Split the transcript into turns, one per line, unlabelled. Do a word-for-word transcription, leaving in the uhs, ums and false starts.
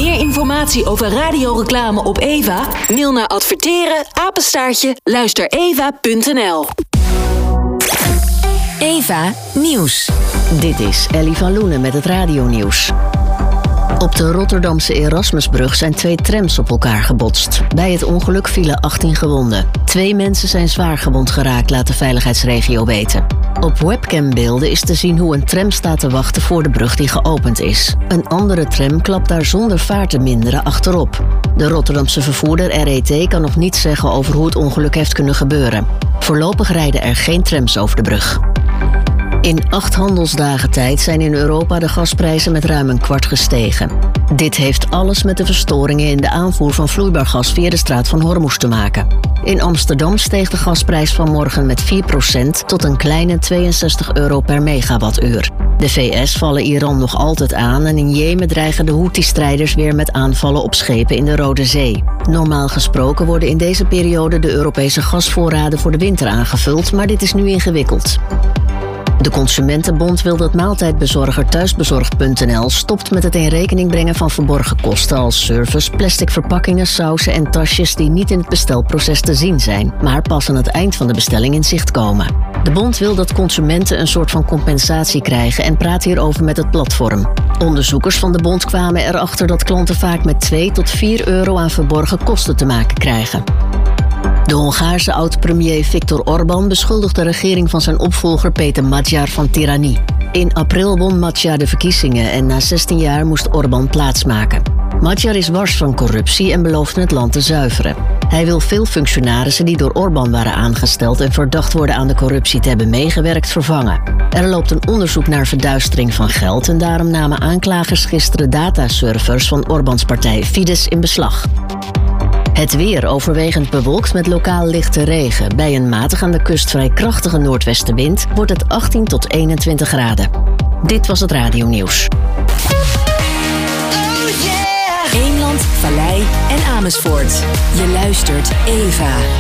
Meer informatie over radioreclame op Eva? Mail naar adverteren apenstaartje luistereva punt n l. Eva Nieuws.
Dit is Ellie van Loenen met het radionieuws. Op de Rotterdamse Erasmusbrug zijn twee trams op elkaar gebotst. Bij het ongeluk vielen achttien gewonden. Twee mensen zijn zwaar gewond geraakt, laat de veiligheidsregio weten. Op webcambeelden is te zien hoe een tram staat te wachten voor de brug die geopend is. Een andere tram klapt daar zonder vaart te minderen achterop. De Rotterdamse vervoerder R E T kan nog niets zeggen over hoe het ongeluk heeft kunnen gebeuren. Voorlopig rijden er geen trams over de brug. In acht handelsdagen tijd zijn in Europa de gasprijzen met ruim een kwart gestegen. Dit heeft alles met de verstoringen in de aanvoer van vloeibaar gas via de straat van Hormuz te maken. In Amsterdam steeg de gasprijs vanmorgen met vier procent tot een kleine tweeënzestig euro per megawattuur. De V S vallen Iran nog altijd aan en in Jemen dreigen de Houthi-strijders weer met aanvallen op schepen in de Rode Zee. Normaal gesproken worden in deze periode de Europese gasvoorraden voor de winter aangevuld, maar dit is nu ingewikkeld. De Consumentenbond wil dat maaltijdbezorger Thuisbezorgd punt n l stopt met het in rekening brengen van verborgen kosten als service, plastic verpakkingen, sausen en tasjes die niet in het bestelproces te zien zijn, maar pas aan het eind van de bestelling in zicht komen. De bond wil dat consumenten een soort van compensatie krijgen en praat hierover met het platform. Onderzoekers van de bond kwamen erachter dat klanten vaak met twee tot vier euro aan verborgen kosten te maken krijgen. De Hongaarse oud-premier Viktor Orbán beschuldigt de regering van zijn opvolger Peter Magyar van tirannie. In april won Magyar de verkiezingen en na zestien jaar moest Orbán plaatsmaken. Magyar is wars van corruptie en belooft het land te zuiveren. Hij wil veel functionarissen die door Orbán waren aangesteld en verdacht worden aan de corruptie te hebben meegewerkt vervangen. Er loopt een onderzoek naar verduistering van geld en daarom namen aanklagers gisteren dataservers van Orbáns partij Fidesz in beslag. Het weer overwegend bewolkt met lokaal lichte regen. Bij een matig aan de kust vrij krachtige noordwestenwind wordt het achttien tot eenentwintig graden. Dit was het radionieuws.
Eemland, Vallei en Amersfoort. Je luistert Eva.